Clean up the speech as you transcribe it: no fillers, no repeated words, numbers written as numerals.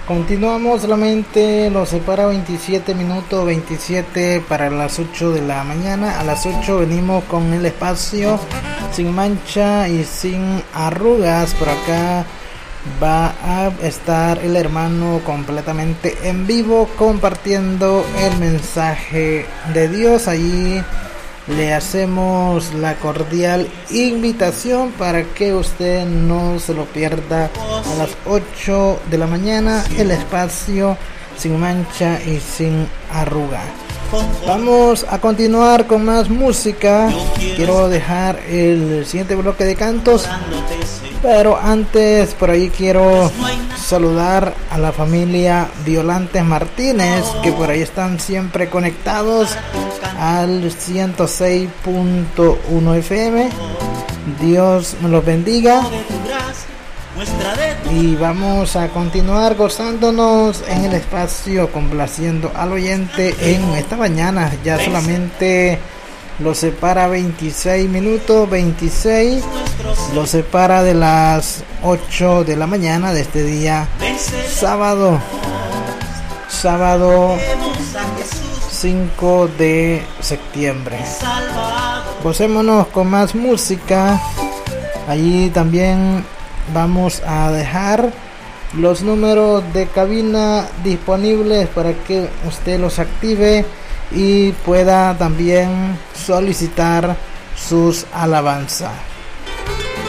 Continuamos, solamente nos separa 27 minutos, 27 para las 8 de la mañana. A las 8 venimos con el espacio sin mancha y sin arrugas. Por acá va a estar el hermano completamente en vivo compartiendo el mensaje de Dios. Allí le hacemos la cordial invitación para que usted no se lo pierda. A las 8 de la mañana, el espacio sin mancha y sin arruga. Vamos a continuar con más música. Quiero dejar el siguiente bloque de cantos, pero antes por ahí quiero saludar a la familia Violantes Martínez, que por ahí están siempre conectados al 106.1 FM. Dios me los bendiga. Y vamos a continuar gozándonos en el espacio, complaciendo al oyente en esta mañana. Ya solamente lo separa 26 minutos, 26 lo separa de las 8 de la mañana de este día sábado 5 de septiembre. Gocémonos con más música. Allí también vamos a dejar los números de cabina disponibles para que usted los active y pueda también solicitar sus alabanzas.